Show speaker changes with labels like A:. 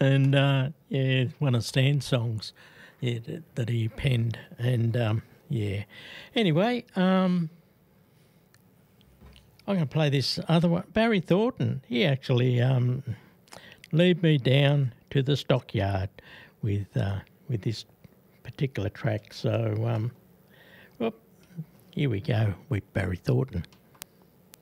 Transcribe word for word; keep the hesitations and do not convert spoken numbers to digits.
A: and uh, yeah, one of Stan's songs yeah, that that he penned, and um, yeah. Anyway, um, I'm going to play this other one. Barry Thornton, he actually um, lead me down to the stockyard with uh, with this particular track. So, um, well, here we go with Barry Thornton.